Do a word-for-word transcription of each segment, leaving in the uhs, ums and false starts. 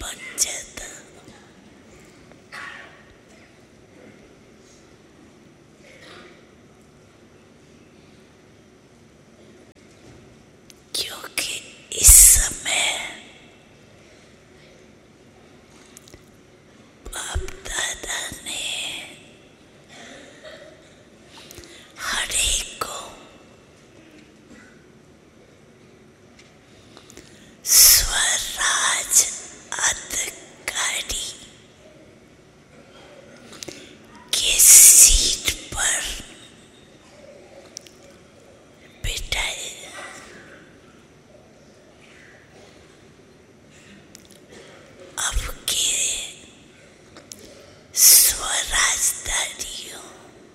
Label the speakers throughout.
Speaker 1: पहुंच जाता। क्योंकि इस समय बाप दादा ने हर एक को स्वराज अधिकारी के सीट पर बिठाया। अब के स्वराजदारियों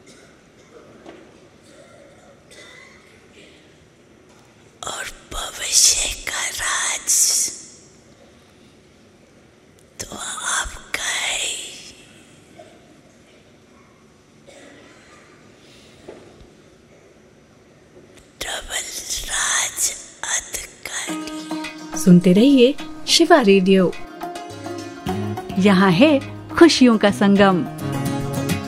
Speaker 1: और भविष्य का राज तो आपका है। डबल राज अधिकारी।
Speaker 2: सुनते रहिए शिवा रेडियो। यहाँ है खुशियों का संगम।